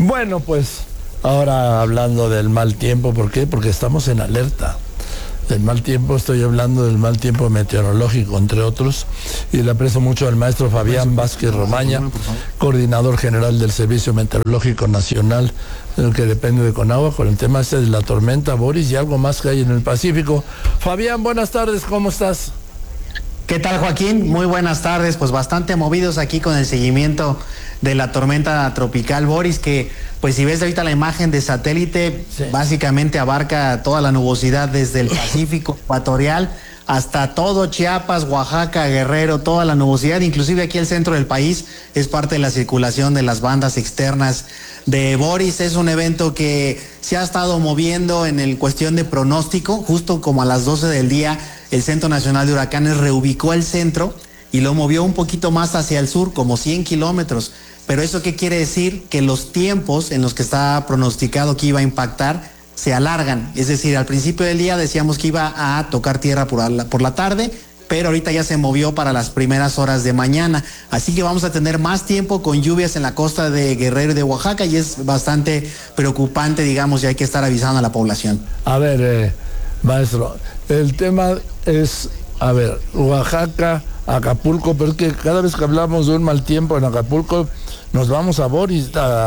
Bueno, pues ahora hablando del mal tiempo, ¿por qué? Porque estamos en alerta. Del mal tiempo, estoy hablando del mal tiempo meteorológico, entre otros, y le aprecio mucho al maestro Fabián Vázquez Romaña, coordinador general del Servicio Meteorológico Nacional, que depende de Conagua, con el tema este de la tormenta Boris y algo más que hay en el Pacífico. Fabián, buenas tardes, ¿cómo estás? ¿Qué tal, Joaquín? Muy buenas tardes, pues bastante movidos aquí con el seguimiento de la tormenta tropical Boris, que pues si ves ahorita la imagen de satélite, sí, básicamente abarca toda la nubosidad desde el Pacífico ecuatorial hasta todo Chiapas, Oaxaca, Guerrero, toda la nubosidad, inclusive aquí el centro del país es parte de la circulación de las bandas externas de Boris. Es un evento que se ha estado moviendo en el cuestión de pronóstico, justo como a las 12 del día el Centro Nacional de Huracanes reubicó el centro y lo movió un poquito más hacia el sur, como 100 kilómetros. Pero ¿eso qué quiere decir? Que los tiempos en los que está pronosticado que iba a impactar se alargan. Es decir, al principio del día decíamos que iba a tocar tierra por la tarde, pero ahorita ya se movió para las primeras horas de mañana. Así que vamos a tener más tiempo con lluvias en la costa de Guerrero y de Oaxaca, y es bastante preocupante, digamos, y hay que estar avisando a la población. A ver, maestro, el tema es, a ver, Oaxaca, Acapulco, pero es que cada vez que hablamos de un mal tiempo en Acapulco, nos vamos a Boris,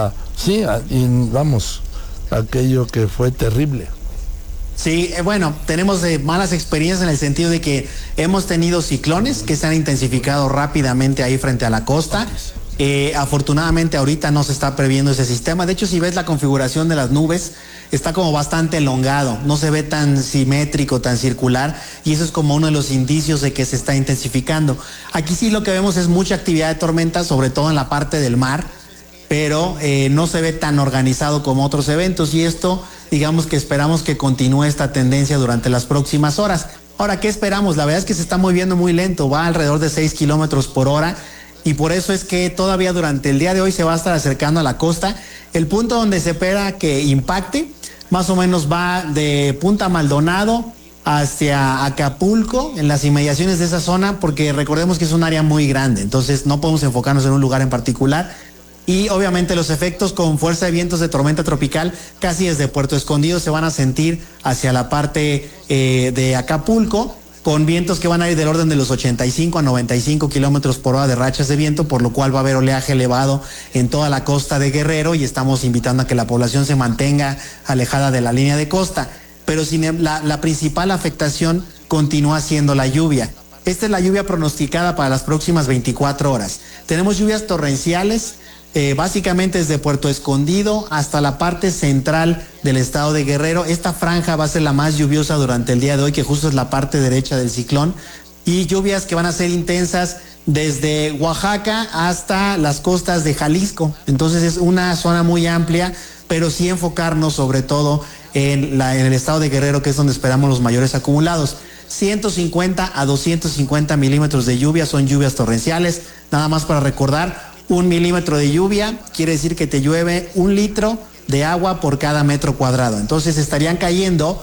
y vamos, aquello que fue terrible. Sí, bueno, tenemos malas experiencias en el sentido de que hemos tenido ciclones que se han intensificado rápidamente ahí frente a la costa. Afortunadamente ahorita no se está previendo ese sistema. De hecho, si ves la configuración de las nubes, está como bastante elongado, no se ve tan simétrico, tan circular, y eso es como uno de los indicios de que se está intensificando. Aquí sí lo que vemos es mucha actividad de tormentas, sobre todo en la parte del mar, pero no se ve tan organizado como otros eventos, y esto, digamos que esperamos que continúe esta tendencia durante las próximas horas. Ahora, ¿qué esperamos? La verdad es que se está moviendo muy lento, va alrededor de 6 kilómetros por hora, y por eso es que todavía durante el día de hoy se va a estar acercando a la costa. El punto donde se espera que impacte más o menos va de Punta Maldonado hacia Acapulco, en las inmediaciones de esa zona, porque recordemos que es un área muy grande, entonces no podemos enfocarnos en un lugar en particular. Y obviamente los efectos con fuerza de vientos de tormenta tropical casi desde Puerto Escondido se van a sentir hacia la parte de Acapulco, con vientos que van a ir del orden de los 85 a 95 kilómetros por hora de rachas de viento, por lo cual va a haber oleaje elevado en toda la costa de Guerrero, y estamos invitando a que la población se mantenga alejada de la línea de costa. Pero la principal afectación continúa siendo la lluvia. Esta es la lluvia pronosticada para las próximas 24 horas. Tenemos lluvias torrenciales, básicamente desde Puerto Escondido hasta la parte central del estado de Guerrero. Esta franja va a ser la más lluviosa durante el día de hoy, que justo es la parte derecha del ciclón, y lluvias que van a ser intensas desde Oaxaca hasta las costas de Jalisco. Entonces es una zona muy amplia, pero sí enfocarnos sobre todo en el estado de Guerrero, que es donde esperamos los mayores acumulados. 150 a 250 milímetros de lluvia son lluvias torrenciales. Nada más para recordar, 1 milímetro de lluvia quiere decir que te llueve 1 litro de agua por cada metro cuadrado. Entonces estarían cayendo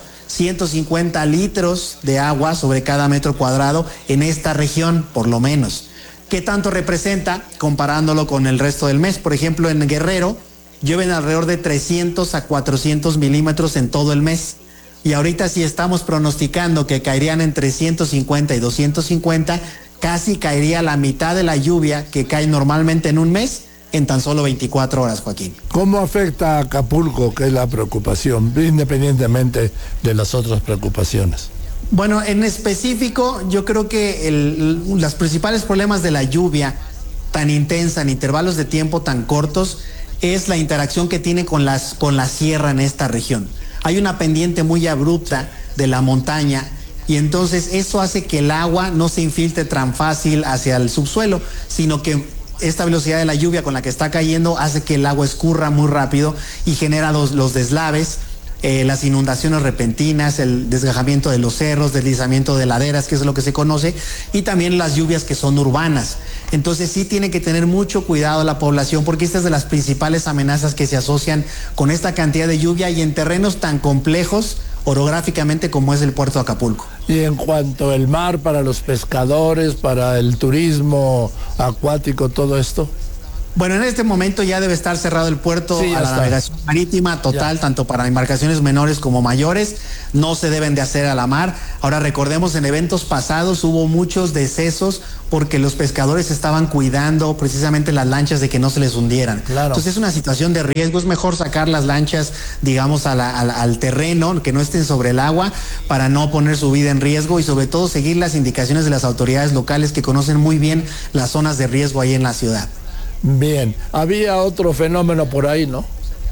150 litros de agua sobre cada metro cuadrado en esta región, por lo menos. ¿Qué tanto representa comparándolo con el resto del mes? Por ejemplo, en Guerrero llueven alrededor de 300 a 400 milímetros en todo el mes. Y ahorita si estamos pronosticando que caerían entre 150 y 250, casi caería la mitad de la lluvia que cae normalmente en un mes en tan solo 24 horas, Joaquín. ¿Cómo afecta a Acapulco, que es la preocupación, independientemente de las otras preocupaciones? Bueno, en específico, yo creo que los principales problemas de la lluvia tan intensa en intervalos de tiempo tan cortos es la interacción que tiene con la sierra en esta región. Hay una pendiente muy abrupta de la montaña, y entonces eso hace que el agua no se infiltre tan fácil hacia el subsuelo, sino que esta velocidad de la lluvia con la que está cayendo hace que el agua escurra muy rápido y genera los deslaves, las inundaciones repentinas, el desgajamiento de los cerros, deslizamiento de laderas, que es lo que se conoce, y también las lluvias que son urbanas. Entonces sí tiene que tener mucho cuidado la población, porque esta es de las principales amenazas que se asocian con esta cantidad de lluvia y en terrenos tan complejos orográficamente como es el puerto de Acapulco. Y en cuanto al mar, para los pescadores, para el turismo acuático, todo esto. Bueno, en este momento ya debe estar cerrado el puerto a la navegación marítima total, tanto para embarcaciones menores como mayores. No se deben de hacer a la mar. Ahora recordemos, en eventos pasados hubo muchos decesos porque los pescadores estaban cuidando precisamente las lanchas de que no se les hundieran. Claro. Entonces es una situación de riesgo. Es mejor sacar las lanchas, digamos, al terreno, que no estén sobre el agua, para no poner su vida en riesgo y sobre todo seguir las indicaciones de las autoridades locales que conocen muy bien las zonas de riesgo ahí en la ciudad. Bien, había otro fenómeno por ahí, ¿no?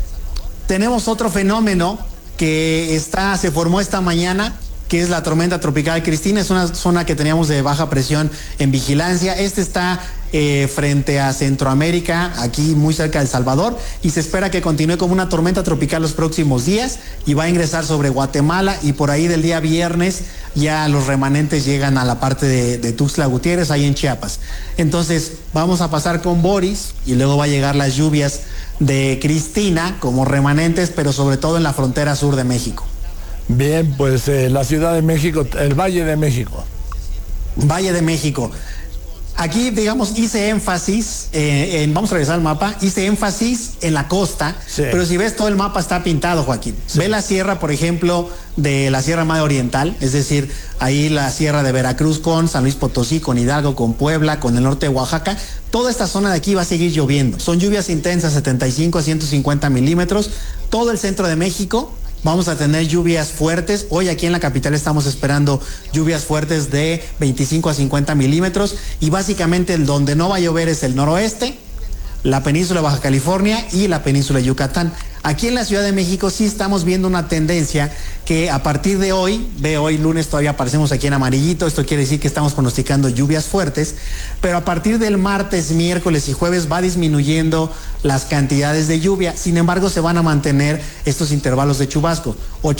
Tenemos otro fenómeno que se formó esta mañana, que es la tormenta tropical Cristina. Es una zona que teníamos de baja presión en vigilancia. Este está frente a Centroamérica, aquí muy cerca de El Salvador, y se espera que continúe como una tormenta tropical los próximos días y va a ingresar sobre Guatemala, y por ahí del día viernes ya los remanentes llegan a la parte de Tuxtla Gutiérrez, ahí en Chiapas. Entonces vamos a pasar con Boris y luego va a llegar las lluvias de Cristina como remanentes, pero sobre todo en la frontera sur de México. Bien, pues la Ciudad de México, el Valle de México. Valle de México. Aquí, digamos, hice énfasis, vamos a revisar el mapa, hice énfasis en la costa, sí. Pero si ves, todo el mapa está pintado, Joaquín. Sí. Ve la sierra, por ejemplo, de la Sierra Madre Oriental, es decir, ahí la sierra de Veracruz con San Luis Potosí, con Hidalgo, con Puebla, con el norte de Oaxaca. Toda esta zona de aquí va a seguir lloviendo. Son lluvias intensas, 75 a 150 milímetros. Todo el centro de México. Vamos a tener lluvias fuertes. Hoy aquí en la capital estamos esperando lluvias fuertes de 25 a 50 milímetros. Y básicamente donde no va a llover es el noroeste, la península de Baja California y la península de Yucatán. Aquí en la Ciudad de México sí estamos viendo una tendencia que a partir de hoy, hoy lunes todavía aparecemos aquí en amarillito, esto quiere decir que estamos pronosticando lluvias fuertes, pero a partir del martes, miércoles y jueves va disminuyendo las cantidades de lluvia. Sin embargo, se van a mantener estos intervalos de chubasco,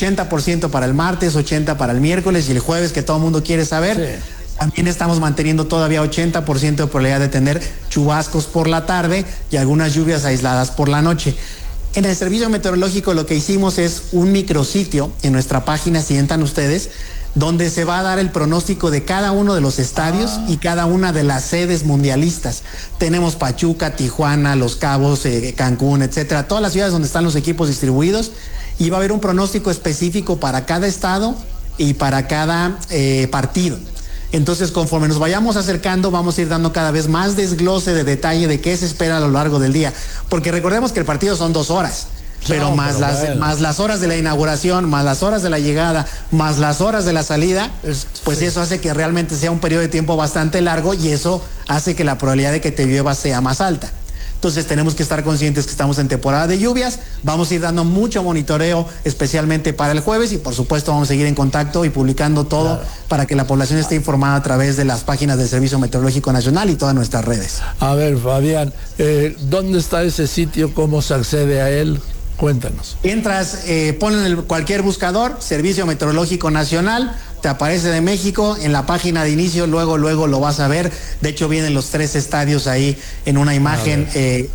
80% para el martes, 80% para el miércoles y el jueves, que todo el mundo quiere saber. Sí. También estamos manteniendo todavía 80% de probabilidad de tener chubascos por la tarde y algunas lluvias aisladas por la noche. En el servicio meteorológico lo que hicimos es un micrositio en nuestra página, si entran ustedes, donde se va a dar el pronóstico de cada uno de los estadios y cada una de las sedes mundialistas. Tenemos Pachuca, Tijuana, Los Cabos, Cancún, etcétera, todas las ciudades donde están los equipos distribuidos, y va a haber un pronóstico específico para cada estado y para cada partido. Entonces, conforme nos vayamos acercando, vamos a ir dando cada vez más desglose de detalle de qué se espera a lo largo del día. Porque recordemos que el partido son 2 horas, pero más las horas de la inauguración, más las horas de la llegada, más las horas de la salida, pues sí. Eso hace que realmente sea un periodo de tiempo bastante largo, y eso hace que la probabilidad de que te llueva sea más alta. Entonces tenemos que estar conscientes que estamos en temporada de lluvias. Vamos a ir dando mucho monitoreo, especialmente para el jueves, y por supuesto vamos a seguir en contacto y publicando todo para que la población esté informada a través de las páginas del Servicio Meteorológico Nacional y todas nuestras redes. A ver, Fabián, ¿dónde está ese sitio? ¿Cómo se accede a él? Cuéntanos. Entras, ponen cualquier buscador, Servicio Meteorológico Nacional, te aparece de México en la página de inicio, luego lo vas a ver. De hecho, vienen los 3 estadios ahí en una imagen.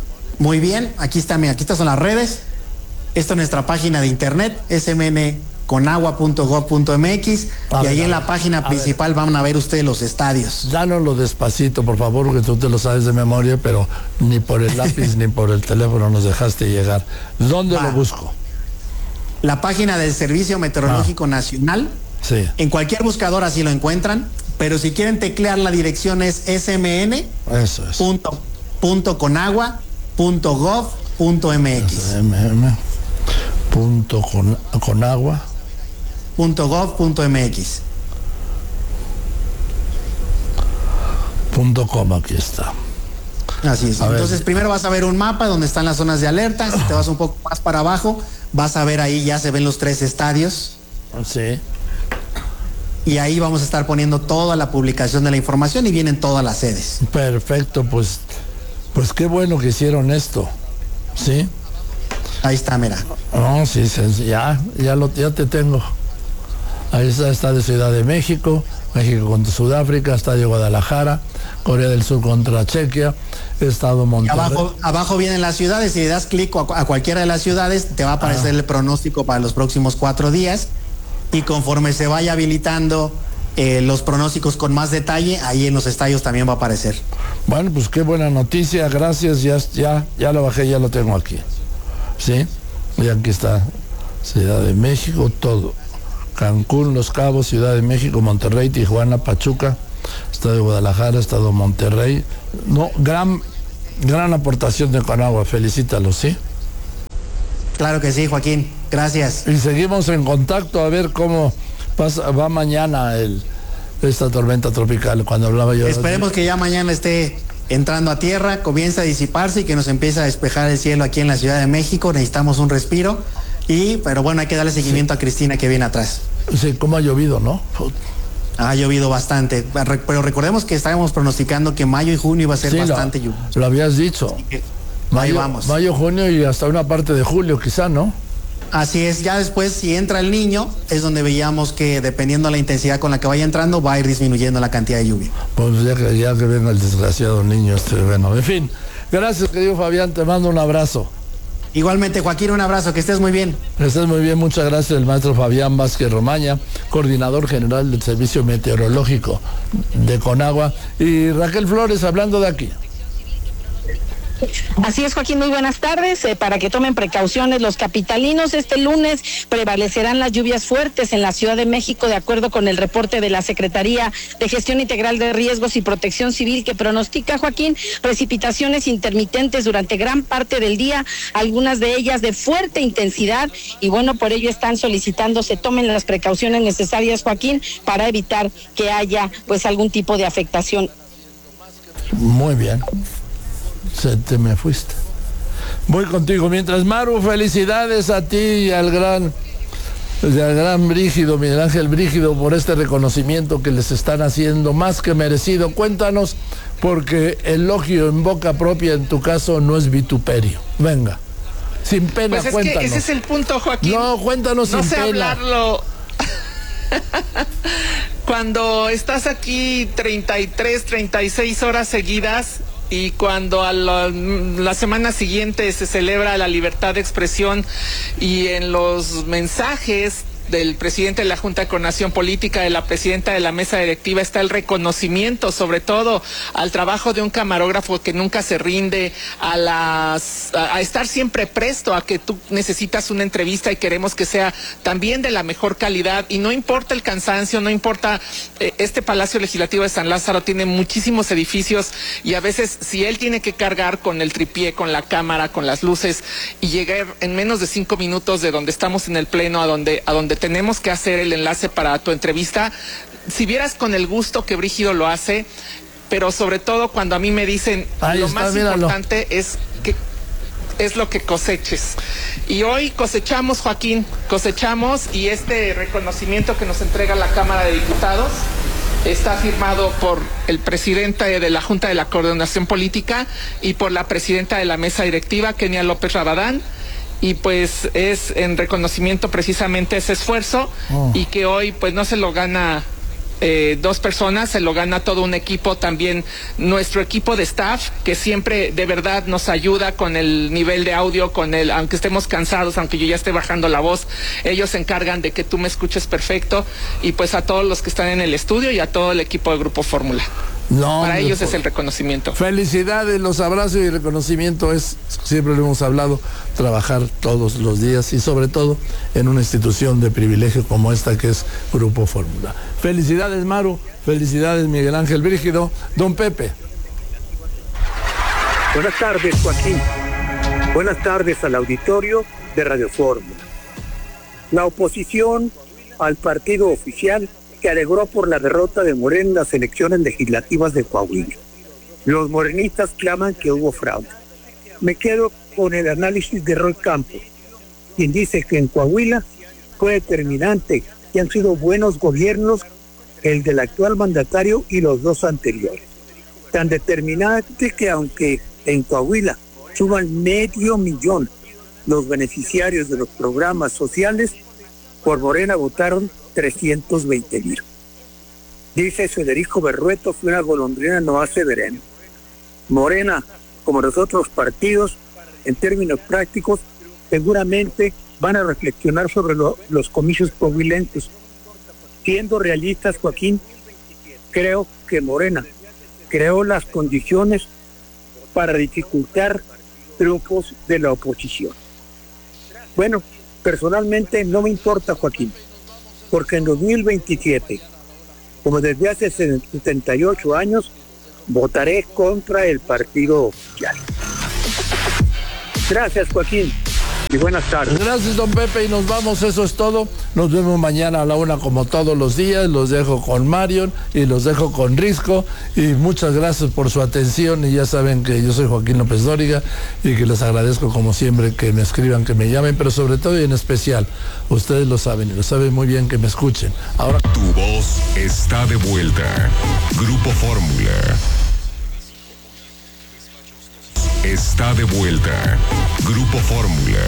Muy bien, aquí están son las redes. Esta es nuestra página de internet, smnconagua.gov.mx, y ahí en la página principal van a ver ustedes los estadios. Dánoslo despacito, por favor, que tú te lo sabes de memoria, pero ni por el lápiz ni por el teléfono nos dejaste llegar. ¿Dónde lo busco? La página del Servicio Meteorológico Nacional. Sí. En cualquier buscador así lo encuentran, pero si quieren teclear, la dirección es smn.conagua.gov.mx. smn.conagua.gov.mx. .com, aquí está. Así es. Entonces, primero vas a ver un mapa donde están las zonas de alerta. Si te vas un poco más para abajo, vas a ver ahí, ya se ven los 3 estadios. Sí. Y ahí vamos a estar poniendo toda la publicación de la información y vienen todas las sedes. Perfecto, pues qué bueno que hicieron esto. ¿Sí? Ahí está, mira. No, sí, ya te tengo. Ahí está de Ciudad de México, México contra Sudáfrica, Estadio Guadalajara, Corea del Sur contra Chequia, Estado Monterrey. Abajo vienen las ciudades, si le das clic a cualquiera de las ciudades, te va a aparecer el pronóstico para los próximos 4 días. Y conforme se vaya habilitando los pronósticos con más detalle, ahí en los estadios también va a aparecer. Bueno, pues qué buena noticia, gracias, ya lo bajé, ya lo tengo aquí. ¿Sí? Y aquí está, Ciudad de México, todo. Cancún, Los Cabos, Ciudad de México, Monterrey, Tijuana, Pachuca, Estado de Guadalajara, Estado de Monterrey. No, gran aportación de Conagua, felicítalos, ¿sí? Claro que sí, Joaquín, gracias. Y seguimos en contacto a ver cómo va mañana esta tormenta tropical, cuando hablaba yo. Esperemos que ya mañana esté entrando a tierra, comience a disiparse y que nos empiece a despejar el cielo aquí en la Ciudad de México. Necesitamos un respiro, pero bueno, hay que darle seguimiento a Cristina que viene atrás. Sí, cómo ha llovido, ¿no? Ha llovido bastante, pero recordemos que estábamos pronosticando que mayo y junio iba a ser bastante lluvia. Lo habías dicho. Ahí vamos. Mayo, junio y hasta una parte de julio quizá, ¿no? Así es, ya después si entra el niño, es donde veíamos que dependiendo de la intensidad con la que vaya entrando, va a ir disminuyendo la cantidad de lluvia. Pues ya que venga el desgraciado niño bueno, en fin. Gracias, querido Fabián, te mando un abrazo. Igualmente, Joaquín, un abrazo, que estés muy bien. Que estés muy bien, muchas gracias, el maestro Fabián Vázquez Romaña, coordinador general del Servicio Meteorológico de Conagua. Y Raquel Flores, hablando de aquí. Así es, Joaquín, muy buenas tardes. Para que tomen precauciones los capitalinos, este lunes prevalecerán las lluvias fuertes en la Ciudad de México, de acuerdo con el reporte de la Secretaría de Gestión Integral de Riesgos y Protección Civil, que pronostica, Joaquín, precipitaciones intermitentes durante gran parte del día, algunas de ellas de fuerte intensidad, y bueno, por ello están solicitando se tomen las precauciones necesarias, Joaquín, para evitar que haya pues algún tipo de afectación. Muy bien. Te me fuiste. Voy contigo. Mientras, Maru, felicidades a ti y al gran Brígido, Miguel Ángel Brígido, por este reconocimiento que les están haciendo, más que merecido. Cuéntanos, porque elogio en boca propia en tu caso no es vituperio. Venga, sin pena, pues cuéntanos. Ese es el punto, Joaquín. No, cuéntanos sin pena. No sé hablarlo. Cuando estás aquí 33, 36 horas seguidas, y cuando a la semana siguiente se celebra la libertad de expresión, y en los mensajes del presidente de la Junta de Coordinación Política, de la presidenta de la mesa directiva, está el reconocimiento sobre todo al trabajo de un camarógrafo que nunca se rinde, a estar siempre presto a que tú necesitas una entrevista y queremos que sea también de la mejor calidad, y no importa el cansancio, no importa, este Palacio Legislativo de San Lázaro tiene muchísimos edificios, y a veces si él tiene que cargar con el tripié, con la cámara, con las luces, y llegar en menos de 5 minutos de donde estamos en el pleno a donde tenemos que hacer el enlace para tu entrevista, si vieras con el gusto que Brígido lo hace, pero sobre todo cuando a mí me dicen lo más importante es que es lo que coseches. Y hoy cosechamos, Joaquín, y este reconocimiento que nos entrega la Cámara de Diputados está firmado por el presidente de la Junta de la Coordinación Política y por la presidenta de la mesa directiva, Kenia López Rabadán. Y pues es en reconocimiento precisamente a ese esfuerzo, y que hoy pues no se lo gana 2 personas, se lo gana todo un equipo, también nuestro equipo de staff, que siempre de verdad nos ayuda con el nivel de audio, aunque estemos cansados, aunque yo ya esté bajando la voz, ellos se encargan de que tú me escuches perfecto, y pues a todos los que están en el estudio y a todo el equipo de Grupo Fórmula. No, para ellos es el reconocimiento. Felicidades, los abrazos y el reconocimiento es, siempre lo hemos hablado, trabajar todos los días y sobre todo en una institución de privilegio como esta que es Grupo Fórmula. Felicidades, Maru, felicidades, Miguel Ángel Brígido. Don Pepe. Buenas tardes, Joaquín. Buenas tardes al auditorio de Radio Fórmula. La oposición al partido oficial se alegró por la derrota de Morena en las elecciones legislativas de Coahuila. Los morenistas claman que hubo fraude. Me quedo con el análisis de Roy Campos, quien dice que en Coahuila fue determinante que han sido buenos gobiernos el del actual mandatario y los 2 anteriores. Tan determinante que aunque en Coahuila suban 500,000 los beneficiarios de los programas sociales, por Morena votaron 320,000. Dice Federico Berrueto que una golondrina no hace verano. Morena, como los otros partidos, en términos prácticos, seguramente van a reflexionar sobre los comicios coahuilenses. Siendo realistas, Joaquín, creo que Morena creó las condiciones para dificultar triunfos de la oposición. Bueno, personalmente no me importa, Joaquín, porque en 2027, como desde hace 78 años, votaré contra el partido oficial. Gracias, Joaquín, y buenas tardes. Gracias, don Pepe, y nos vamos, eso es todo. Nos vemos mañana a la 1 como todos los días. Los dejo con Marion y los dejo con Risco, y muchas gracias por su atención, y ya saben que yo soy Joaquín López Dóriga y que les agradezco como siempre que me escriban, que me llamen, pero sobre todo y en especial, ustedes lo saben y lo saben muy bien, que me escuchen. Ahora tu voz está de vuelta. Grupo Fórmula está de vuelta. Grupo Fórmula.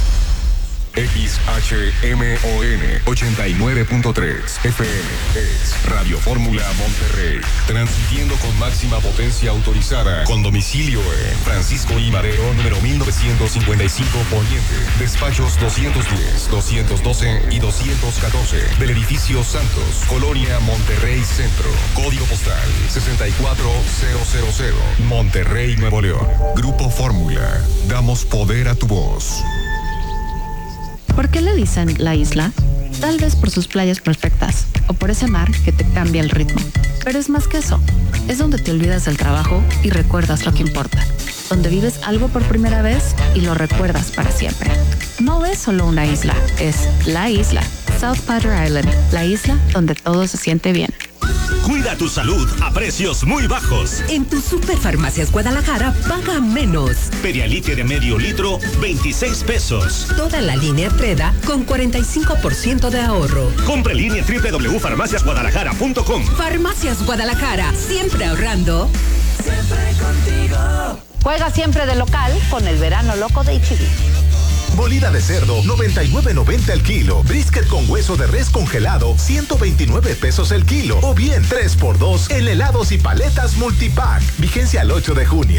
XHMON 89.3 FM es Radio Fórmula Monterrey, transmitiendo con máxima potencia autorizada, con domicilio en Francisco I. Madero, número 1955 Poniente, despachos 210, 212 y 214 del edificio Santos, Colonia Monterrey Centro, código postal 64000, Monterrey, Nuevo León. Grupo Fórmula, damos poder a tu voz. ¿Por qué le dicen la isla? Tal vez por sus playas perfectas o por ese mar que te cambia el ritmo. Pero es más que eso. Es donde te olvidas del trabajo y recuerdas lo que importa. Donde vives algo por primera vez y lo recuerdas para siempre. No es solo una isla, es la isla. South Padre Island, la isla donde todo se siente bien. Cuida tu salud a precios muy bajos. En tu Superfarmacias Guadalajara paga menos. Pedialite de medio litro, 26 pesos. Toda la línea Treda con 45% de ahorro. Compre en línea www.farmaciasguadalajara.com. Farmacias Guadalajara, siempre ahorrando. Siempre contigo. Juega siempre de local con el verano loco de H-E-B. Molida de cerdo, 99.90 el kilo. Brisket con hueso de res congelado, 129 pesos el kilo. O bien 3x2 en helados y paletas multipack. Vigencia al 8 de junio.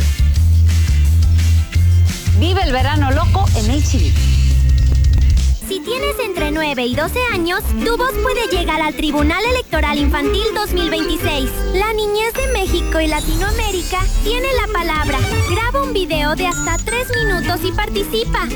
Vive el verano loco en H-E-B. Si tienes entre 9 y 12 años, tu voz puede llegar al Tribunal Electoral Infantil 2026. La niñez de México y Latinoamérica tiene la palabra. Graba un video de hasta 3 minutos y participa.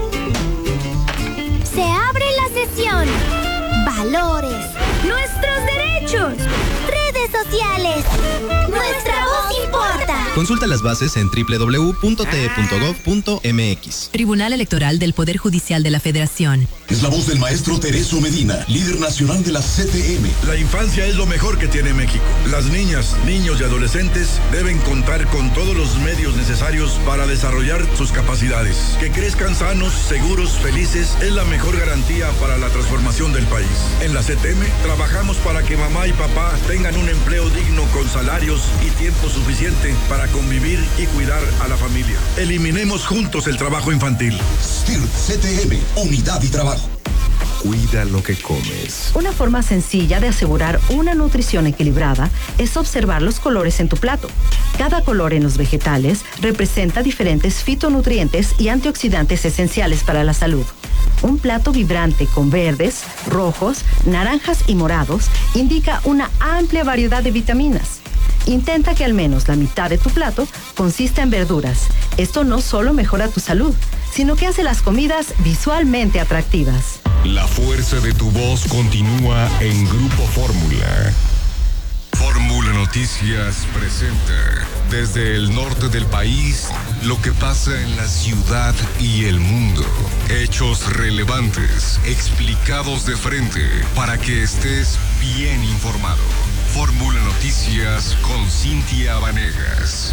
Se abre la sesión. Valores. Nuestros derechos. Redes sociales. Nuestra voz importa. Consulta las bases en www.te.gov.mx. Tribunal Electoral del Poder Judicial de la Federación. Es la voz del maestro Tereso Medina, líder nacional de la CTM. La infancia es lo mejor que tiene México. Las niñas, niños y adolescentes deben contar con todos los medios necesarios para desarrollar sus capacidades. Que crezcan sanos, seguros, felices es la mejor garantía para la transformación del país. En la CTM trabajamos para que mamá y papá tengan un empleo digno con salarios y tiempo suficiente para convivir y cuidar a la familia. Eliminemos juntos el trabajo infantil. STIRT CTM, unidad y trabajo. Cuida lo que comes. Una forma sencilla de asegurar una nutrición equilibrada es observar los colores en tu plato. Cada color en los vegetales representa diferentes fitonutrientes y antioxidantes esenciales para la salud. Un plato vibrante con verdes, rojos, naranjas y morados indica una amplia variedad de vitaminas. Intenta que al menos la mitad de tu plato consista en verduras. Esto no solo mejora tu salud, sino que hace las comidas visualmente atractivas. La fuerza de tu voz continúa en Grupo Fórmula. Fórmula Noticias presenta desde el norte del país lo que pasa en la ciudad y el mundo. Hechos relevantes, explicados de frente para que estés bien informado. Fórmula Noticias con Cintia Vanegas.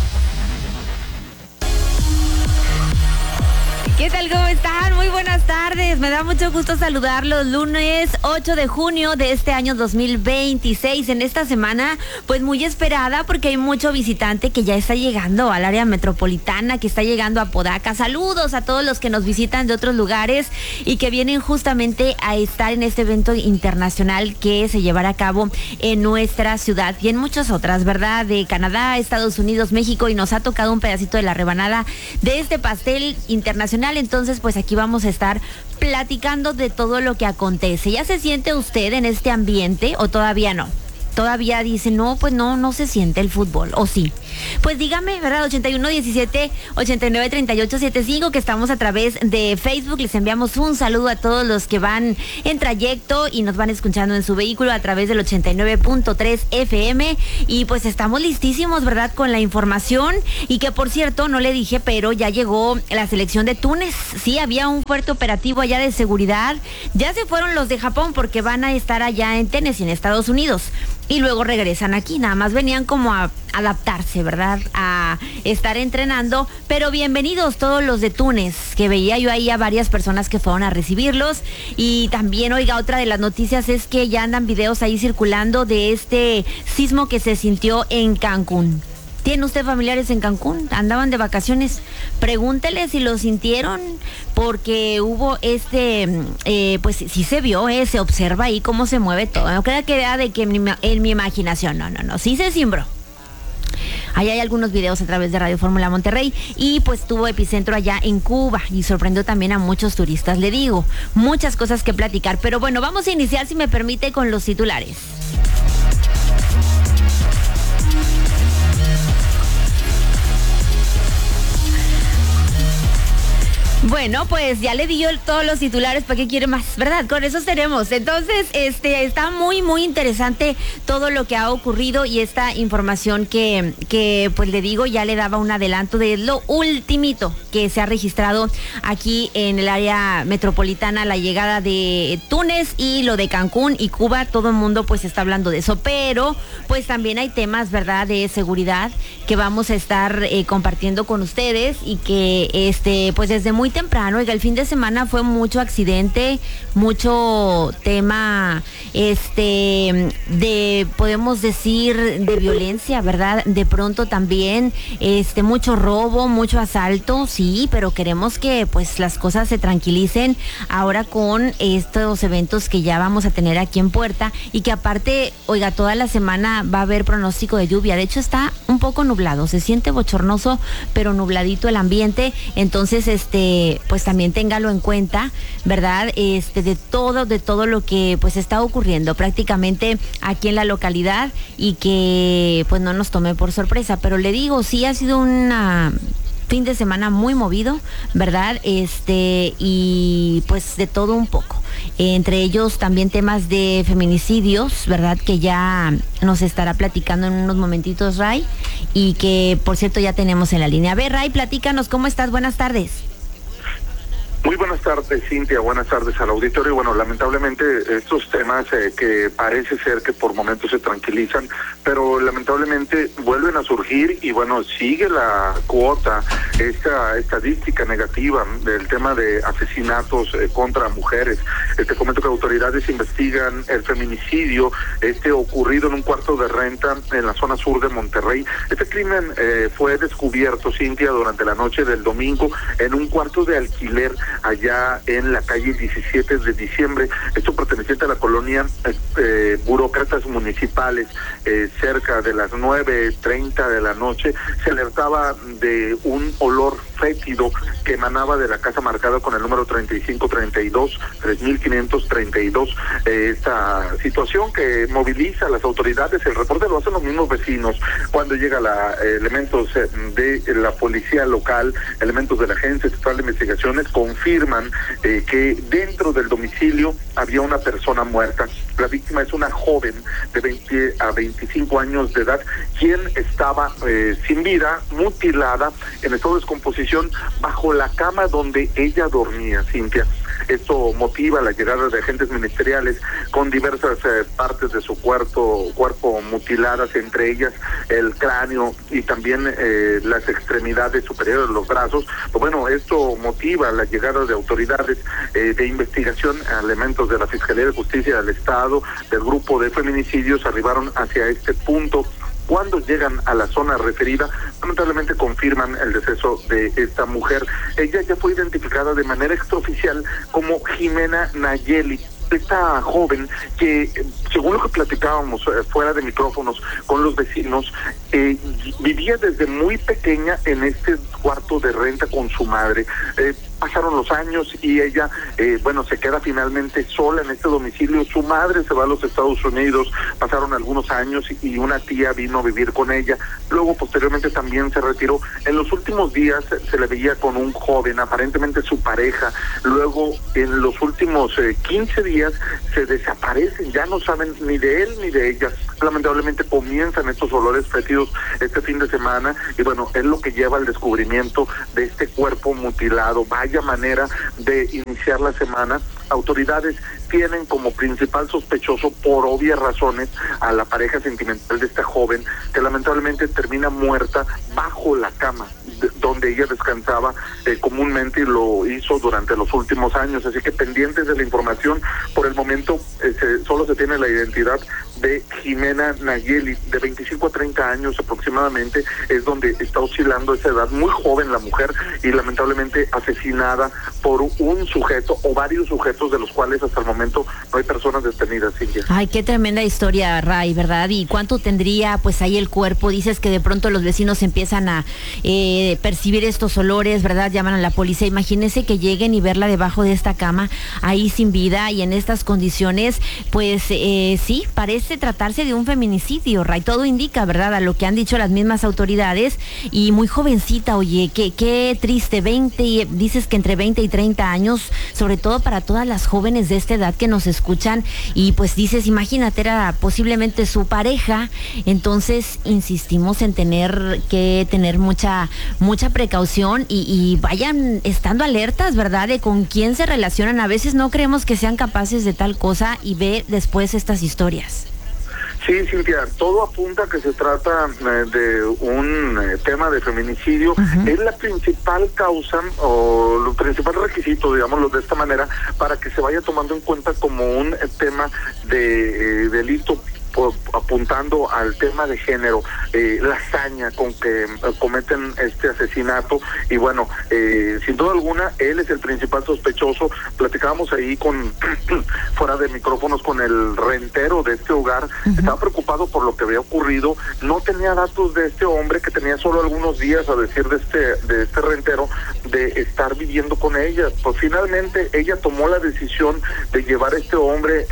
¿Qué tal? ¿Cómo están? Muy buenas tardes. Me da mucho gusto saludarlos. Lunes 8 de junio de este año 2026. En esta semana, pues muy esperada porque hay mucho visitante que ya está llegando al área metropolitana, que está llegando a Podaca. Saludos a todos los que nos visitan de otros lugares y que vienen justamente a estar en este evento internacional que se llevará a cabo en nuestra ciudad y en muchas otras, ¿verdad? De Canadá, Estados Unidos, México, y nos ha tocado un pedacito de la rebanada de este pastel internacional nacional. Entonces, pues aquí vamos a estar platicando de todo lo que acontece. ¿Ya se siente usted en este ambiente o todavía no? Todavía dice, no, pues no se siente el fútbol, ¿o sí? Pues dígame, ¿verdad? 8117-893875, que estamos a través de Facebook. Les enviamos un saludo a todos los que van en trayecto y nos van escuchando en su vehículo a través del 89.3 FM. Y pues estamos listísimos, ¿verdad? Con la información. Y que, por cierto, no le dije, pero ya llegó la selección de Túnez. Sí, había un fuerte operativo allá de seguridad. Ya se fueron los de Japón porque van a estar allá en Tennessee, en Estados Unidos. Y luego regresan aquí, nada más venían como a adaptarse, ¿verdad? A estar entrenando, pero bienvenidos todos los de Túnez, que veía yo ahí a varias personas que fueron a recibirlos. Y también, oiga, otra de las noticias es que ya andan videos ahí circulando de este sismo que se sintió en Cancún. ¿Tiene usted familiares en Cancún? ¿Andaban de vacaciones? Pregúntele si lo sintieron, porque hubo pues sí se vio, se observa ahí cómo se mueve todo. No crea que era de que en mi imaginación, no, sí se cimbró. Ahí hay algunos videos a través de Radio Fórmula Monterrey y pues tuvo epicentro allá en Cuba y sorprendió también a muchos turistas. Le digo, muchas cosas que platicar, pero bueno, vamos a iniciar, si me permite, con los titulares. Bueno, pues ya le di yo todos los titulares, ¿para qué quiere más? ¿Verdad? Con esos tenemos. Entonces, está muy, muy interesante todo lo que ha ocurrido y esta información que pues le digo, ya le daba un adelanto de lo ultimito que se ha registrado aquí en el área metropolitana, la llegada de Túnez y lo de Cancún y Cuba. Todo el mundo pues está hablando de eso, pero pues también hay temas, ¿verdad?, de seguridad que vamos a estar compartiendo con ustedes y que pues desde muy temprano, oiga, el fin de semana fue mucho accidente, mucho tema podemos decir, de violencia, ¿verdad? De pronto también mucho robo, mucho asalto, sí, pero queremos que pues las cosas se tranquilicen ahora con estos eventos que ya vamos a tener aquí en Puerta y que aparte, oiga, toda la semana va a haber pronóstico de lluvia. De hecho, está un poco nublado, se siente bochornoso, pero nubladito el ambiente. Entonces, pues también téngalo en cuenta, ¿verdad? De todo lo que pues está ocurriendo prácticamente aquí en la localidad y que pues no nos tome por sorpresa. Pero le digo, sí ha sido una fin de semana muy movido, ¿verdad? Y pues de todo un poco. Entre ellos también temas de feminicidios, ¿verdad? Que ya nos estará platicando en unos momentitos Ray, y que por cierto ya tenemos en la línea. A ver, Ray, platícanos, ¿cómo estás? Buenas tardes. Muy buenas tardes, Cintia, buenas tardes al auditorio. Bueno, lamentablemente estos temas que parece ser que por momentos se tranquilizan, pero lamentablemente vuelven a surgir y bueno, sigue la cuota, esta estadística negativa del tema de asesinatos contra mujeres. Te comento que autoridades investigan el feminicidio ocurrido en un cuarto de renta en la zona sur de Monterrey. Este crimen fue descubierto, Cintia, durante la noche del domingo en un cuarto de alquiler allá en la calle 17 de diciembre, esto perteneciente a la colonia Burócratas Municipales. Cerca de las 9:30 de la noche se alertaba de un olor fétido que emanaba de la casa marcada con el número 3532, esta situación que moviliza a las autoridades. El reporte lo hacen los mismos vecinos cuando llega elementos de la policía local, elementos de la Agencia Estatal de Investigaciones, confirman que dentro del domicilio había una persona muerta. La víctima es una joven de 20 a 25 años de edad, quien estaba sin vida, mutilada, en estado de descomposición, bajo la cama donde ella dormía, Cintia. Esto motiva la llegada de agentes ministeriales con diversas partes de su cuerpo mutiladas, entre ellas el cráneo y también las extremidades superiores, los brazos. Pues bueno, esto motiva la llegada de autoridades de investigación, elementos de la Fiscalía de Justicia del Estado, del grupo de feminicidios, arribaron hacia este punto. Cuando llegan a la zona referida, lamentablemente confirman el deceso de esta mujer. Ella ya fue identificada de manera extraoficial como Jimena Nayeli. Esta joven que, según lo que platicábamos fuera de micrófonos con los vecinos, vivía desde muy pequeña en este cuarto de renta con su madre. pasaron los años y ella, se queda finalmente sola en este domicilio. Su madre se va a los Estados Unidos, pasaron algunos años y una tía vino a vivir con ella. Luego, posteriormente, también se retiró. En los últimos días se le veía con un joven, aparentemente su pareja. Luego, en los últimos 15 días, se desaparecen. Ya no saben ni de él ni de ella. Lamentablemente comienzan estos olores fétidos este fin de semana y bueno, es lo que lleva al descubrimiento de este cuerpo mutilado. Vaya manera de iniciar la semana. Autoridades tienen como principal sospechoso, por obvias razones, a la pareja sentimental de esta joven, que lamentablemente termina muerta bajo la cama donde ella descansaba comúnmente, y lo hizo durante los últimos años. Así que pendientes de la información. Por el momento solo se tiene la identidad de Jimena Nayeli, de 25 a 30 años aproximadamente, es donde está oscilando esa edad, muy joven la mujer, y lamentablemente asesinada por un sujeto o varios sujetos, de los cuales hasta el momento no hay personas detenidas, Cintia. Ay, qué tremenda historia, Ray, ¿verdad? ¿Y cuánto tendría pues ahí el cuerpo? Dices que de pronto los vecinos empiezan a percibir estos olores, ¿verdad? Llaman a la policía. Imagínense que lleguen y verla debajo de esta cama, ahí sin vida y en estas condiciones, pues sí, parece tratarse de un feminicidio, Ray. Todo indica, ¿verdad?, a lo que han dicho las mismas autoridades, y muy jovencita. Oye, qué triste, dices que entre 20 y 30 años, sobre todo para todas las jóvenes de esta edad que nos escuchan, y pues dices, imagínate, era posiblemente su pareja. Entonces insistimos en tener mucha precaución y vayan estando alertas, ¿verdad?, de con quién se relacionan. A veces no creemos que sean capaces de tal cosa y ve después estas historias. Sí, Cintia, todo apunta a que se trata de un tema de feminicidio. Es la principal causa o el principal requisito, digámoslo de esta manera, para que se vaya tomando en cuenta como un tema de delito, apuntando al tema de género, la hazaña con que cometen este asesinato. Y bueno, sin duda alguna, él es el principal sospechoso. Platicábamos ahí fuera de micrófonos con el rentero de este hogar. Estaba preocupado por lo que había ocurrido. No tenía datos de este hombre, que tenía solo algunos días, a decir de este rentero, de estar viviendo con ella. Pues finalmente ella tomó la decisión de llevar a este hombre,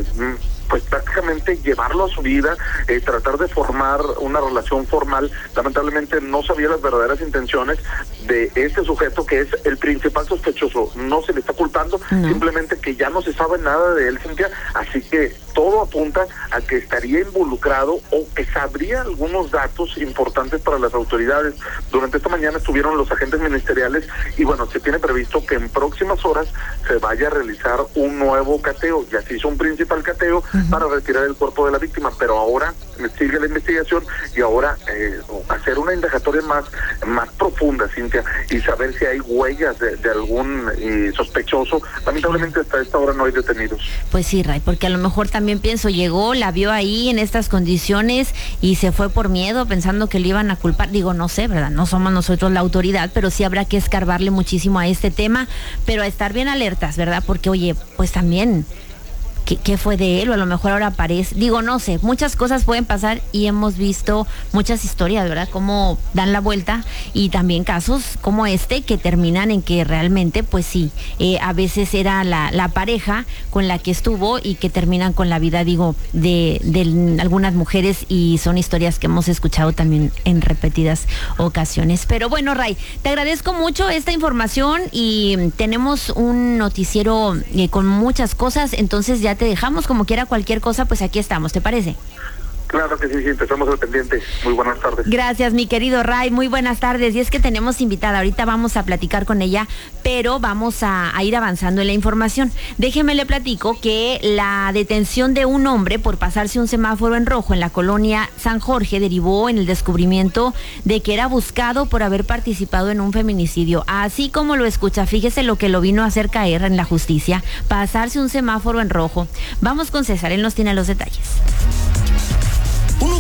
pues prácticamente llevarlo a su vida, tratar de formar una relación formal. Lamentablemente no sabía las verdaderas intenciones de este sujeto, que es el principal sospechoso. No se le está culpando, simplemente que ya no se sabe nada de él, Cintia, así que todo apunta a que estaría involucrado o que sabría algunos datos importantes para las autoridades. Durante esta mañana estuvieron los agentes ministeriales y bueno, se tiene previsto que en próximas horas se vaya a realizar un nuevo cateo. Ya se hizo un principal cateo para retirar el cuerpo de la víctima, pero ahora sigue la investigación y ahora hacer una indagatoria más profunda, Cintia, y saber si hay huellas de algún sospechoso. Lamentablemente hasta esta hora no hay detenidos. Pues sí, Ray, porque a lo mejor también pienso, llegó, la vio ahí en estas condiciones y se fue por miedo, pensando que le iban a culpar. Digo, no sé, ¿verdad? No somos nosotros la autoridad, pero sí habrá que escarbarle muchísimo a este tema, pero a estar bien alertas, ¿verdad? Porque, oye, pues también, ¿qué fue de él? O a lo mejor ahora aparece, digo, no sé, muchas cosas pueden pasar y hemos visto muchas historias, ¿verdad?, cómo dan la vuelta, y también casos como este que terminan en que realmente, pues sí, a veces era la pareja con la que estuvo y que terminan con la vida, digo, de algunas mujeres, y son historias que hemos escuchado también en repetidas ocasiones. Pero bueno, Ray, te agradezco mucho esta información y tenemos un noticiero con muchas cosas, entonces ya te dejamos. Como quiera, cualquier cosa, pues aquí estamos, ¿te parece? Claro que sí, estamos al pendiente. Muy buenas tardes. Gracias, mi querido Ray, muy buenas tardes. Y es que tenemos invitada, ahorita vamos a platicar con ella, pero vamos a ir avanzando en la información. Déjeme le platico que la detención de un hombre por pasarse un semáforo en rojo en la colonia San Jorge derivó en el descubrimiento de que era buscado por haber participado en un feminicidio. Así como lo escucha, fíjese lo que lo vino a hacer caer en la justicia, pasarse un semáforo en rojo. Vamos con César, él nos tiene los detalles. Un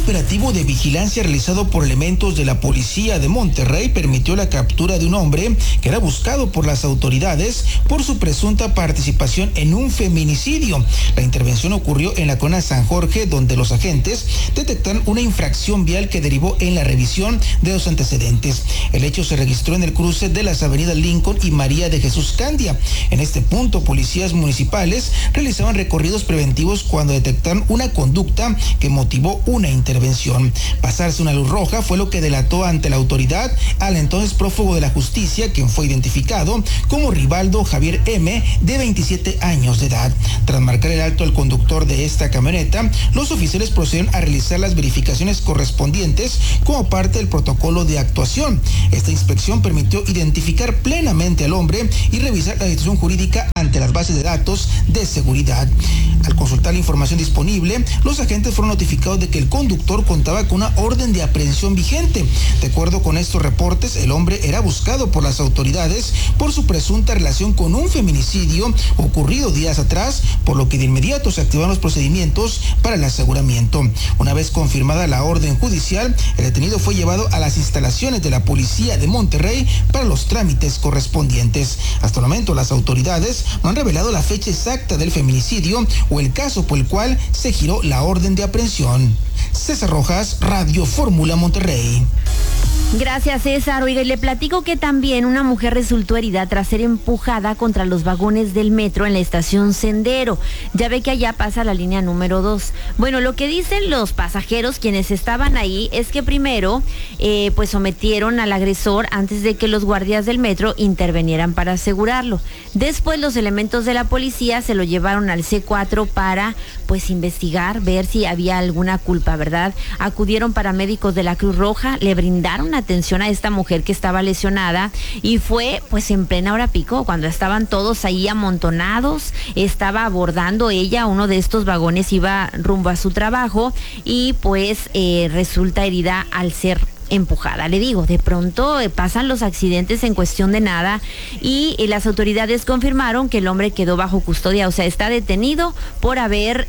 operativo de vigilancia realizado por elementos de la policía de Monterrey permitió la captura de un hombre que era buscado por las autoridades por su presunta participación en un feminicidio. La intervención ocurrió en la colonia San Jorge, donde los agentes detectaron una infracción vial que derivó en la revisión de los antecedentes. El hecho se registró en el cruce de las avenidas Lincoln y María de Jesús Candia. En este punto, policías municipales realizaban recorridos preventivos cuando detectaron una conducta que motivó una intervención. Pasarse una luz roja fue lo que delató ante la autoridad al entonces prófugo de la justicia, quien fue identificado como Rivaldo Javier M., de 27 años de edad. Tras marcar el alto al conductor de esta camioneta, los oficiales procedieron a realizar las verificaciones correspondientes como parte del protocolo de actuación. Esta inspección permitió identificar plenamente al hombre y revisar la situación jurídica ante las bases de datos de seguridad. Al consultar la información disponible, los agentes fueron notificados de que el conductor contaba con una orden de aprehensión vigente. De acuerdo con estos reportes, el hombre era buscado por las autoridades por su presunta relación con un feminicidio ocurrido días atrás, por lo que de inmediato se activaron los procedimientos para el aseguramiento. Una vez confirmada la orden judicial, el detenido fue llevado a las instalaciones de la policía de Monterrey para los trámites correspondientes. Hasta el momento, las autoridades no han revelado la fecha exacta del feminicidio o el caso por el cual se giró la orden de aprehensión. César Rojas, Radio Fórmula Monterrey. Gracias, César. Oiga, y le platico que también una mujer resultó herida tras ser empujada contra los vagones del metro en la estación Sendero. Ya ve que allá pasa la línea número 2. Bueno, lo que dicen los pasajeros quienes estaban ahí es que primero pues sometieron al agresor antes de que los guardias del metro intervinieran para asegurarlo. Después los elementos de la policía se lo llevaron al C4 para pues investigar, ver si había alguna culpa, ¿verdad? Acudieron paramédicos de la Cruz Roja, le brindaron atención a esta mujer que estaba lesionada y fue pues en plena hora pico cuando estaban todos ahí amontonados. Estaba abordando ella uno de estos vagones, iba rumbo a su trabajo y pues resulta herida al ser empujada. Le digo, de pronto pasan los accidentes en cuestión de nada y las autoridades confirmaron que el hombre quedó bajo custodia, o sea, está detenido por haber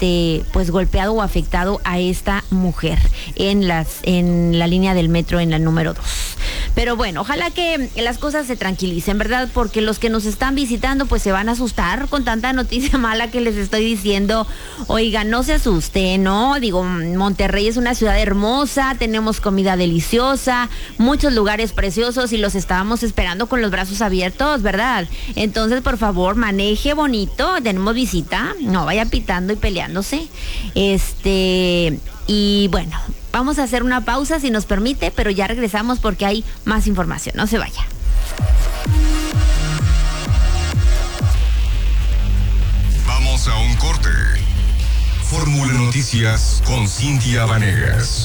pues golpeado o afectado a esta mujer en la línea del metro en la número 2. Pero bueno, ojalá que las cosas se tranquilicen, ¿verdad? Porque los que nos están visitando pues se van a asustar con tanta noticia mala que les estoy diciendo. Oiga, no se asusten, ¿no? Digo, Monterrey es una ciudad hermosa, tenemos comida deliciosa, muchos lugares preciosos y los estábamos esperando con los brazos abiertos, ¿verdad? Entonces, por favor, maneje bonito, tenemos visita, no vaya pitando y peleándose. Y bueno, vamos a hacer una pausa si nos permite, pero ya regresamos porque hay más información, no se vaya. Vamos a un corte. Fórmula Noticias con Cintia Vanegas.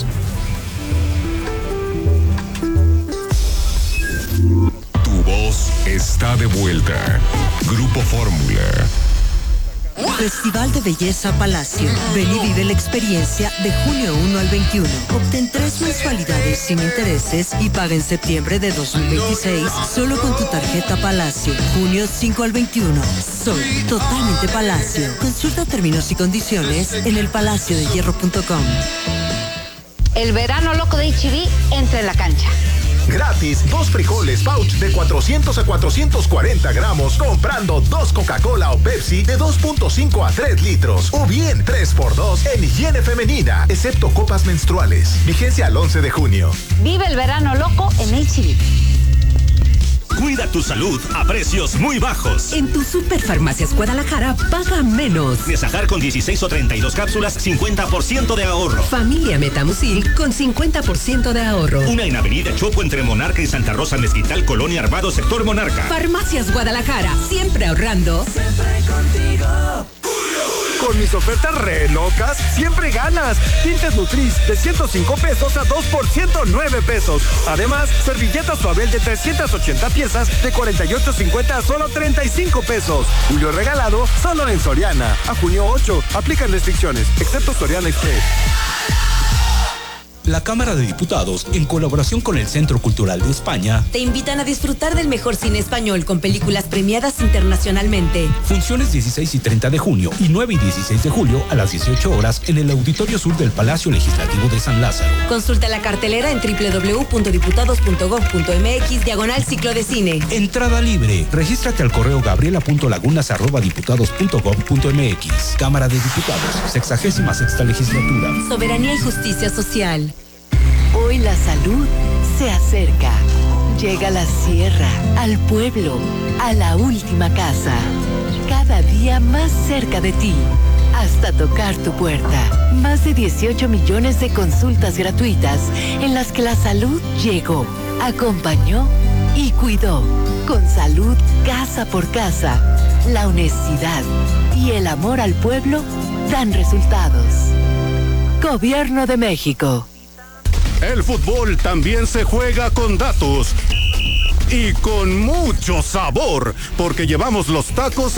Tu voz está de vuelta. Grupo Fórmula. Festival de Belleza Palacio. Ven y vive la experiencia de junio 1 al 21. Obtén 3 mensualidades sin intereses y paga en septiembre de 2026 solo con tu tarjeta Palacio. Junio 5 al 21. Soy totalmente Palacio. Consulta términos y condiciones en elpalaciodehierro.com. El verano loco de H-E-B entra en la cancha. Gratis, 2 frijoles pouch de 400 a 440 gramos comprando 2 Coca-Cola o Pepsi de 2.5 a 3 litros. O bien 3x2 en higiene femenina, excepto copas menstruales. Vigencia al 11 de junio. Vive el verano loco en H-E-B. Cuida tu salud a precios muy bajos. En tu Superfarmacias Guadalajara paga menos. Nesajar con 16 o 32 cápsulas, 50% de ahorro. Familia Metamucil con 50% de ahorro. Una en Avenida Chopo entre Monarca y Santa Rosa Mezquital, Colonia Arvado, sector Monarca. Farmacias Guadalajara, siempre ahorrando. Siempre contigo. Con mis ofertas re locas, siempre ganas. Tintes Nutris de 105 pesos a 2 por 109 pesos. Además, servilletas Suabel de 380 piezas de 48.50 a solo 35 pesos. Julio regalado solo en Soriana. A junio 8. Aplican restricciones, excepto Soriana Express. La Cámara de Diputados, en colaboración con el Centro Cultural de España, te invitan a disfrutar del mejor cine español con películas premiadas internacionalmente. Funciones 16 y 30 de junio y 9 y 16 de julio a las 18 horas en el Auditorio Sur del Palacio Legislativo de San Lázaro. Consulta la cartelera en www.diputados.gov.mx/ciclo de cine. Entrada libre. Regístrate al correo gabriela.lagunas@diputados.gov.mx. Cámara de Diputados, 66ª Legislatura. Soberanía y justicia social. Hoy la salud se acerca. Llega a la sierra, al pueblo, a la última casa. Cada día más cerca de ti, hasta tocar tu puerta. Más de 18 millones de consultas gratuitas en las que la salud llegó, acompañó y cuidó. Con salud casa por casa, la honestidad y el amor al pueblo dan resultados. Gobierno de México. El fútbol también se juega con datos y con mucho sabor, porque llevamos los tacos